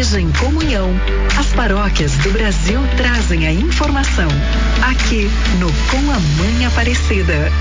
Igreja em Comunhão. As paróquias do Brasil trazem a informação. Aqui no Com a Mãe Aparecida.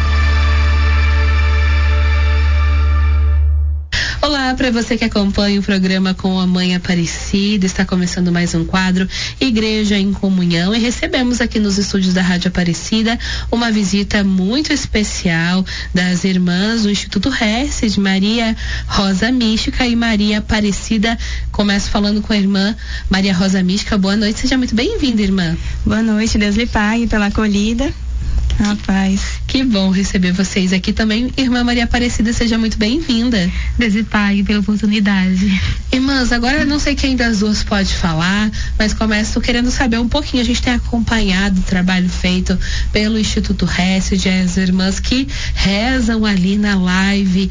Olá, para você que acompanha o programa Com a Mãe Aparecida, está começando mais um quadro Igreja em Comunhão e recebemos aqui nos estúdios da Rádio Aparecida uma visita muito especial das irmãs do Instituto Hesed, Maria Rosa Mística e Maria Aparecida. Começo falando com a irmã Maria Rosa Mística. Boa noite, seja muito bem-vinda, irmã. Boa noite, Deus lhe pague pela acolhida. Rapaz. Que bom receber vocês aqui também. Irmã Maria Aparecida, seja muito bem-vinda. Deus lhe pague pela oportunidade. Irmãs, agora eu não sei quem das duas pode falar, mas começo querendo saber um pouquinho. A gente tem acompanhado o trabalho feito pelo Instituto Hesed, as irmãs que rezam ali na live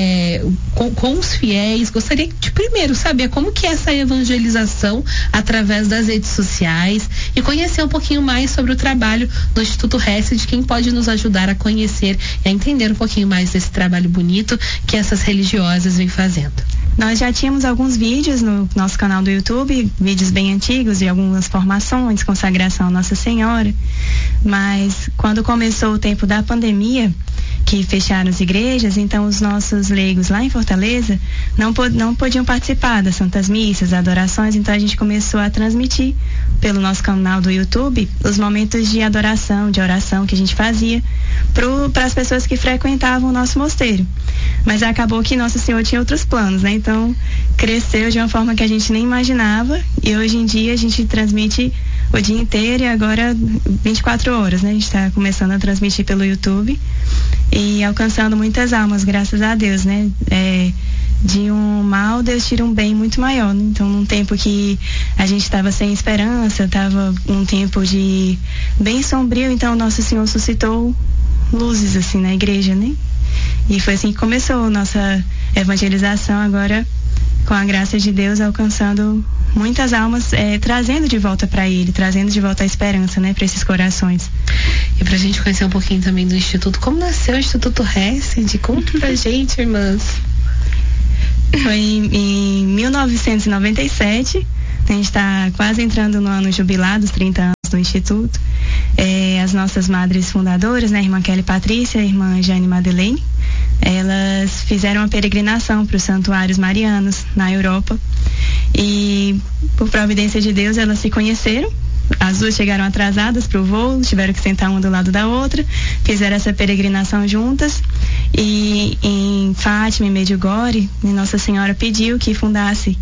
com os fiéis. Gostaria de primeiro saber como que é essa evangelização através das redes sociais e conhecer um pouquinho mais sobre o trabalho do Instituto Hesed, quem pode nos ajudar a conhecer e a entender um pouquinho mais desse trabalho bonito que essas religiosas vêm fazendo. Nós já tínhamos alguns vídeos no nosso canal do YouTube, vídeos bem antigos de algumas formações, consagração a Nossa Senhora, mas quando começou o tempo da pandemia, que fecharam as igrejas, então os nossos leigos lá em Fortaleza não podiam participar das santas missas, adorações, então a gente começou a transmitir pelo nosso canal do YouTube os momentos de adoração, de oração que a gente fazia para as pessoas que frequentavam o nosso mosteiro. Mas acabou que Nosso Senhor tinha outros planos, né? Então cresceu de uma forma que a gente nem imaginava e hoje em dia a gente transmite o dia inteiro e agora 24 horas, né? A gente está começando a transmitir pelo YouTube e alcançando muitas almas, graças a Deus, né? De um mal, Deus tira um bem muito maior, né? Então, num tempo que a gente estava sem esperança, estava um tempo de bem sombrio, então Nosso Senhor suscitou luzes, assim, na igreja, né? E foi assim que começou a nossa evangelização, agora, com a graça de Deus, alcançando muitas almas, trazendo de volta para Ele, trazendo de volta a esperança, né, para esses corações. E pra gente conhecer um pouquinho também do Instituto, como nasceu o Instituto Hesed? Conta pra gente, irmãs. Foi em 1997, a gente está quase entrando no ano jubilado, os 30 anos do Instituto. As nossas madres fundadoras, né, a irmã Kelly Patrícia e a irmã Jane Madeleine, elas fizeram uma peregrinação para os santuários marianos na Europa e, por providência de Deus, elas se conheceram. As duas chegaram atrasadas para o voo, tiveram que sentar uma do lado da outra, fizeram essa peregrinação juntas e em Fátima, em Medjugorje, Nossa Senhora pediu que fundasse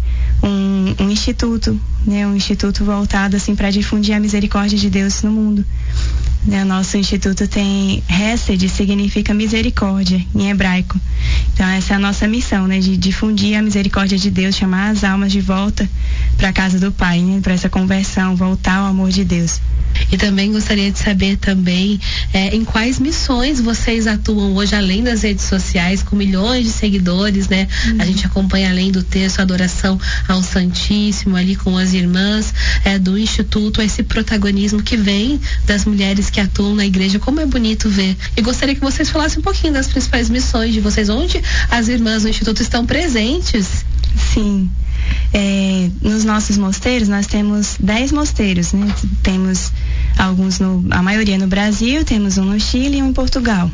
um instituto, né, um instituto voltado assim para difundir a misericórdia de Deus no mundo. O nosso instituto tem Hesed, significa misericórdia em hebraico. Então essa é a nossa missão, né, de difundir a misericórdia de Deus, chamar as almas de volta para a casa do Pai, né, para essa conversão, voltar ao amor de Deus. E também gostaria de saber também em quais missões vocês atuam hoje, além das redes sociais, com milhões de seguidores, né? A gente acompanha, além do texto, a adoração ao Santíssimo ali com as irmãs do Instituto, esse protagonismo que vem das mulheres que atuam na igreja, como é bonito ver. E gostaria que vocês falassem um pouquinho das principais missões de vocês, onde as irmãs do Instituto estão presentes. Sim. Nos nossos mosteiros, nós temos 10 mosteiros, né? Temos alguns, a maioria no Brasil, temos um no Chile e um em Portugal.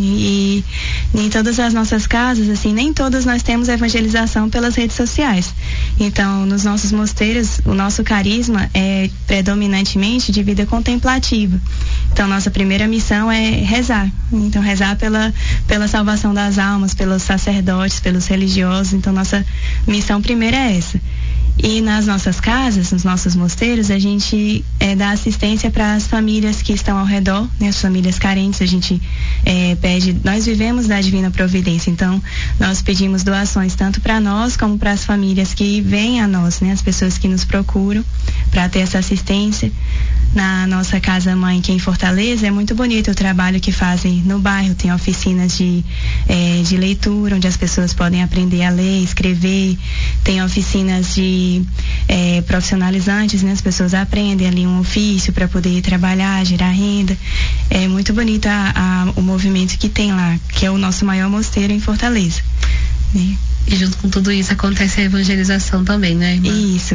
E em todas as nossas casas, assim, nem todas nós temos evangelização pelas redes sociais. Então, nos nossos mosteiros, o nosso carisma é predominantemente de vida contemplativa. Então, nossa primeira missão é rezar. Então, rezar pela salvação das almas, pelos sacerdotes, pelos religiosos. Então, nossa missão primeira é essa. E nas nossas casas, nos nossos mosteiros, a gente dá assistência para as famílias que estão ao redor, né, as famílias carentes. A gente pede, nós vivemos da Divina Providência, então nós pedimos doações tanto para nós como para as famílias que vêm a nós, né, as pessoas que nos procuram para ter essa assistência. Na nossa casa mãe, aqui em Fortaleza, é muito bonito o trabalho que fazem no bairro. Tem oficinas de leitura, onde as pessoas podem aprender a ler, escrever. Tem oficinas de profissionalizantes, né? As pessoas aprendem ali um ofício para poder trabalhar, gerar renda. É muito bonito o movimento que tem lá, que é o nosso maior mosteiro em Fortaleza, né? E junto com tudo isso acontece a evangelização também, né, irmã? Isso.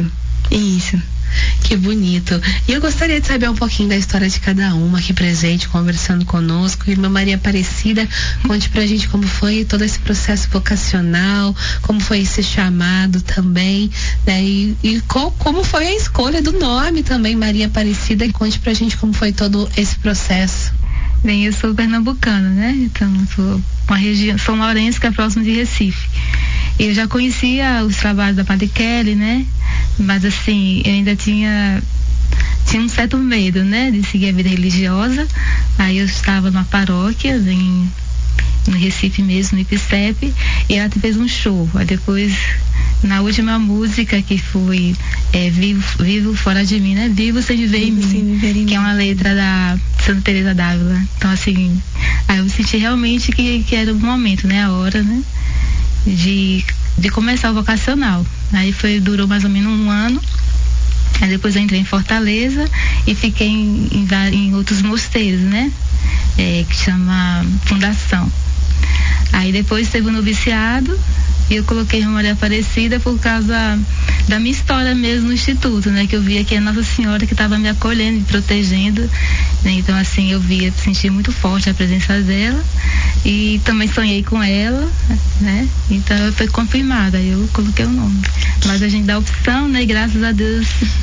Isso. Que bonito. E eu gostaria de saber um pouquinho da história de cada uma aqui presente, conversando conosco. Irmã Maria Aparecida, conte pra gente como foi todo esse processo vocacional, como foi esse chamado também, né? E como foi a escolha do nome também, Maria Aparecida. Conte pra gente como foi todo esse processo. Bem, eu sou pernambucana, né? Então, sou uma região, São Lourenço, que é próximo de Recife. Eu já conhecia os trabalhos da Padre Kelly, né? Mas assim, eu ainda tinha um certo medo, né? De seguir a vida religiosa. Aí eu estava numa paróquia, no Recife mesmo, no IPCEP, e ela fez um show. Aí depois, na última música, que foi Vivo Fora de Mim, né? Vivo Sem Viver em Mim, que é uma letra da Santa Teresa d'Ávila. Então, assim, aí eu senti realmente que era o momento, né? A hora, né? De começar o vocacional. Aí durou mais ou menos 1 ano. Aí depois eu entrei em Fortaleza e fiquei em outros mosteiros, né? Que chama Fundação. Aí depois teve o noviciado e eu coloquei Maria Aparecida por causa da minha história mesmo no instituto, né? Que eu via que a Nossa Senhora que estava me acolhendo, me protegendo, né? Então, assim, senti muito forte a presença dela e também sonhei com ela, né? Então, eu fui confirmada, eu coloquei o nome. Mas a gente dá opção, né? E graças a Deus.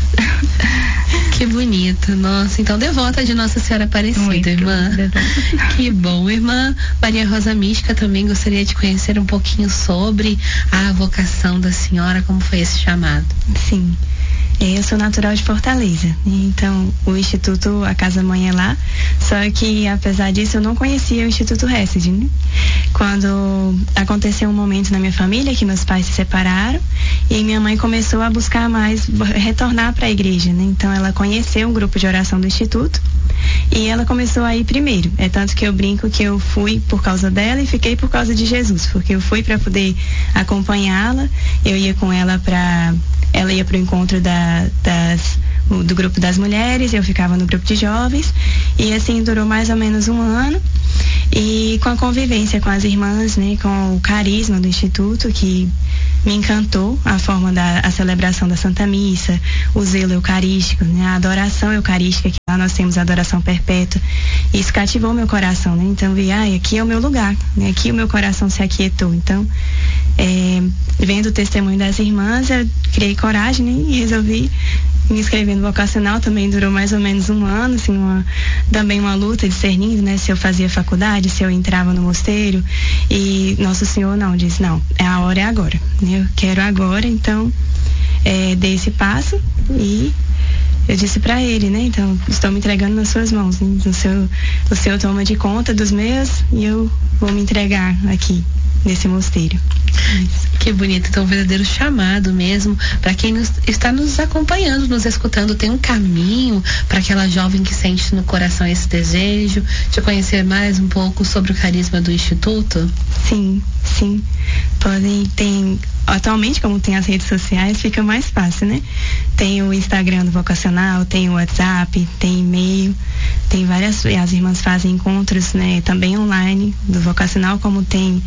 Que bonito, nossa, então devota de Nossa Senhora Aparecida, muito, irmã. Que bom. Irmã Maria Rosa Mística, também gostaria de conhecer um pouquinho sobre a vocação da senhora, como foi esse chamado. Sim, eu sou natural de Fortaleza, então o Instituto, a Casa Mãe é lá, só que apesar disso eu não conhecia o Instituto Hesed, né? Quando aconteceu um momento na minha família que meus pais se separaram e minha mãe começou a buscar mais, retornar para a igreja, né? Então ela conheceu um grupo de oração do Instituto e ela começou a ir primeiro. É tanto que eu brinco que eu fui por causa dela e fiquei por causa de Jesus, porque eu fui para poder acompanhá-la, eu ia com ela ela ia para o encontro do grupo das mulheres, eu ficava no grupo de jovens, e assim durou mais ou menos 1 ano, e com a convivência com as irmãs, né, com o carisma do Instituto, que me encantou, a forma a celebração da Santa Missa, o zelo eucarístico, né, a adoração eucarística, que lá nós temos a adoração perpétua, isso cativou meu coração, né, então vi, aqui é o meu lugar, né, aqui o meu coração se aquietou. Então, vendo o testemunho das irmãs, eu criei coragem, né, e resolvi me inscrever no vocacional. Também durou mais ou menos 1 ano, assim, também uma luta discernindo, né, se eu fazia faculdade, se eu entrava no mosteiro, e Nosso Senhor disse, não, a hora é agora, né, eu quero agora. Então, dei esse passo e eu disse para ele, né, então, estou me entregando nas suas mãos, né, o senhor toma de conta dos meus e eu vou me entregar aqui nesse mosteiro. Que bonito, então um verdadeiro chamado mesmo para quem está nos acompanhando, nos escutando. Tem um caminho para aquela jovem que sente no coração esse desejo de conhecer mais um pouco sobre o carisma do Instituto? Sim. Atualmente, como tem as redes sociais, fica mais fácil, né? Tem o Instagram do vocacional, tem o WhatsApp, tem e-mail, tem as irmãs fazem encontros, né, também online do vocacional, como tem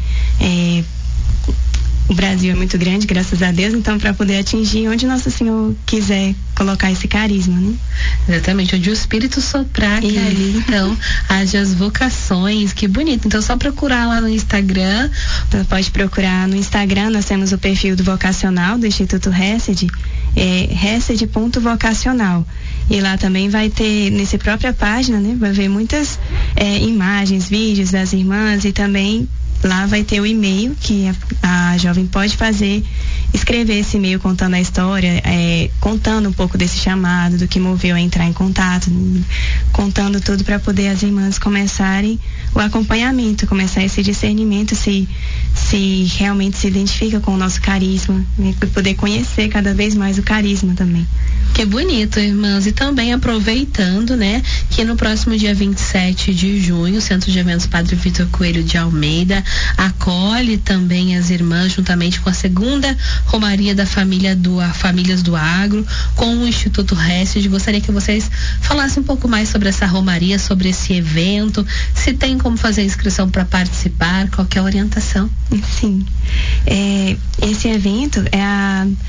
o Brasil é muito grande, graças a Deus, então para poder atingir onde Nosso Senhor quiser colocar esse carisma, né? Exatamente, onde o Espírito soprar, que ali então haja as vocações. Que bonito. Então só procurar lá no Instagram. Pode procurar no Instagram, nós temos o perfil do vocacional do Instituto Hesed, hesed.vocacional, e lá também vai ter, nessa própria página, né, vai ver muitas imagens, vídeos das irmãs, e também lá vai ter o e-mail que a jovem pode escrever esse e-mail contando a história, contando um pouco desse chamado, do que moveu a entrar em contato, contando tudo para poder as irmãs começarem o acompanhamento, começar esse discernimento, se realmente se identifica com o nosso carisma, né, poder conhecer cada vez mais o carisma também. Que bonito, irmãs. E também aproveitando, né, que no próximo dia 27 de junho, o Centro de Eventos Padre Vitor Coelho de Almeida acolhe também as irmãs, juntamente com a segunda Romaria da Famílias do Agro, com o Instituto Hesed. Gostaria que vocês falassem um pouco mais sobre essa Romaria, sobre esse evento, se tem como fazer inscrição para participar, qualquer orientação. Sim. Esse evento é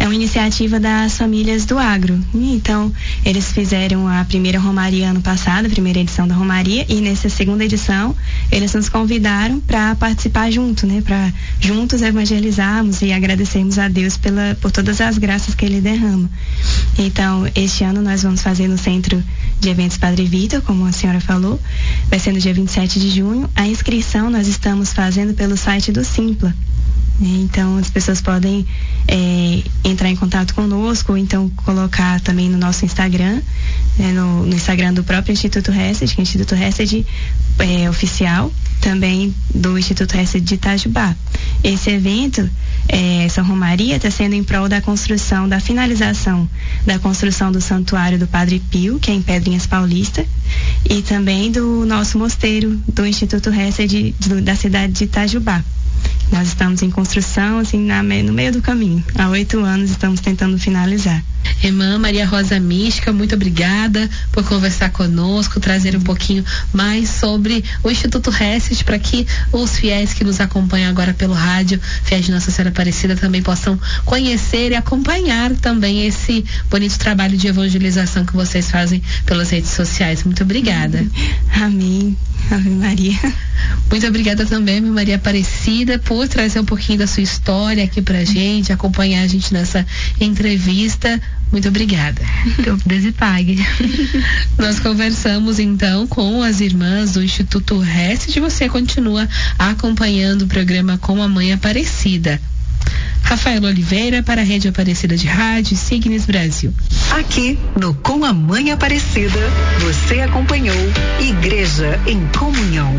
é uma iniciativa das famílias do agro. Então, eles fizeram a primeira Romaria ano passado, a primeira edição da Romaria, e nessa segunda edição, eles nos convidaram para participar junto, né? Para juntos evangelizarmos e agradecermos a Deus por todas as graças que Ele derrama. Então, este ano nós vamos fazer no Centro de Eventos Padre Vitor, como a senhora falou, vai ser no dia 27 de junho. A inscrição nós estamos fazendo pelo site do Simpla. Então, as pessoas podem entrar em contato conosco, ou então colocar também no nosso Instagram, no Instagram do próprio Instituto Hesed, que é o Instituto Hesed oficial, também do Instituto Hesed de Itajubá. Esse evento, essa Romaria, está sendo em prol da construção, da finalização da construção do Santuário do Padre Pio, que é em Pedrinhas Paulista, e também do nosso mosteiro do Instituto Hesed da cidade de Itajubá. Nós estamos em construção, assim, no meio do caminho. Há 8 anos estamos tentando finalizar. Irmã Maria Rosa Mística, muito obrigada por conversar conosco, trazer um pouquinho mais sobre o Instituto Hesed, para que os fiéis que nos acompanham agora pelo rádio, fiéis de Nossa Senhora Aparecida, também possam conhecer e acompanhar também esse bonito trabalho de evangelização que vocês fazem pelas redes sociais. Muito obrigada. Amém. Ave Maria. Muito obrigada também, minha Maria Aparecida, por trazer um pouquinho da sua história aqui pra gente, acompanhar a gente nessa entrevista. Muito obrigada. Deus e pague. Nós conversamos então com as irmãs do Instituto Hesed e você continua acompanhando o programa Com a Mãe Aparecida. Rafaela Oliveira para a Rede Aparecida de Rádio e Signes Brasil. Aqui no Com a Mãe Aparecida, você acompanhou Igreja em Comunhão.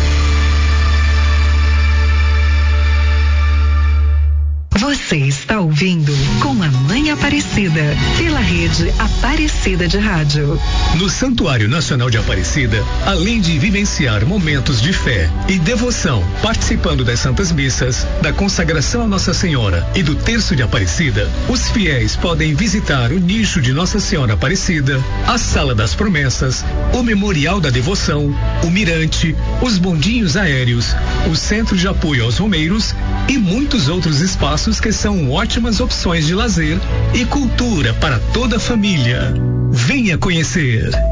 Você está ouvindo Com a Mãe Aparecida, pela Rede Aparecida de Rádio. No Santuário Nacional de Aparecida, além de vivenciar momentos de fé e devoção, participando das Santas Missas, da consagração a Nossa Senhora e do Terço de Aparecida, os fiéis podem visitar o nicho de Nossa Senhora Aparecida, a Sala das Promessas, o Memorial da Devoção, o Mirante, os bondinhos aéreos, o Centro de Apoio aos Romeiros e muitos outros espaços que são ótimas opções de lazer e cultura para toda a família. Venha conhecer!